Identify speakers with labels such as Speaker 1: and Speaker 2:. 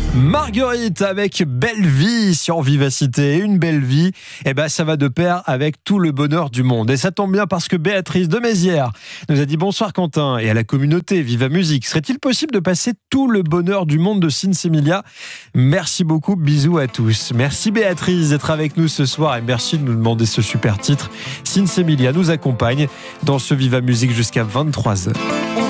Speaker 1: Marguerite avec Belle Vie sur Vivacité. Une belle vie, ça va de pair avec tout le bonheur du monde. Et ça tombe bien parce que Béatrice de Mézières nous a dit bonsoir Quentin et à la communauté Viva Musique. Serait-il possible de passer tout le bonheur du monde de Sinsemilia ? Merci beaucoup, bisous à tous. Merci Béatrice d'être avec nous ce soir et merci de nous demander ce super titre. Sinsemilia nous accompagne dans ce Viva Musique jusqu'à 23h.